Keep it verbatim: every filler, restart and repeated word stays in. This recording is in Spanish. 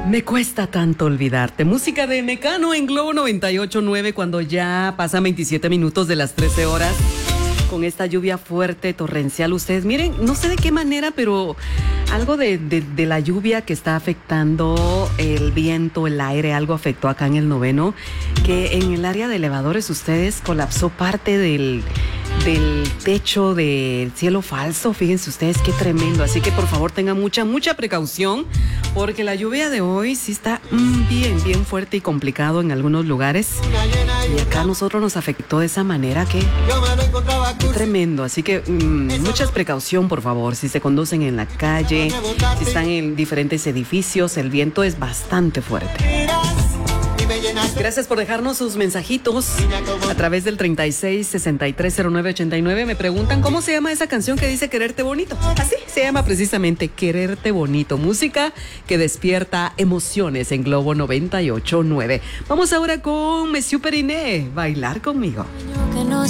Me cuesta tanto olvidarte. Música de Mecano en Globo noventa y ocho punto nueve cuando ya pasan veintisiete minutos de las trece horas. Con esta lluvia fuerte, torrencial. Ustedes miren, no sé de qué manera, pero algo de, de, de la lluvia que está afectando el viento, el aire, algo afectó acá en el noveno, que en el área de elevadores ustedes colapsó parte del... del techo del cielo falso. Fíjense ustedes qué tremendo, así que por favor tengan mucha, mucha precaución porque la lluvia de hoy sí está mm, bien, bien fuerte y complicado en algunos lugares y acá a nosotros nos afectó de esa manera que qué tremendo, así que mm, mucha precaución por favor, si se conducen en la calle, si están en diferentes edificios, el viento es bastante fuerte. Gracias por dejarnos sus mensajitos a través del treinta y seis, sesenta y tres, cero nueve, ochenta y nueve. Me preguntan cómo se llama esa canción que dice Quererte Bonito. Así se llama precisamente, Quererte Bonito. Música que despierta emociones en Globo noventa y ocho punto nueve. Vamos ahora con Monsieur Periné, Bailar Conmigo.